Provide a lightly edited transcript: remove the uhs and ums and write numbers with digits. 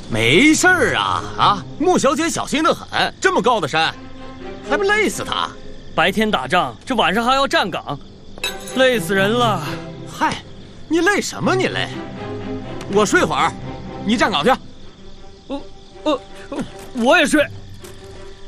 没事儿啊！穆小姐小心得很，这么高的山，还不累死她？ 白天打仗，这晚上还要站岗，累死人了。 嗨，你累什么？你累？我睡会儿，你站岗去。 我也睡。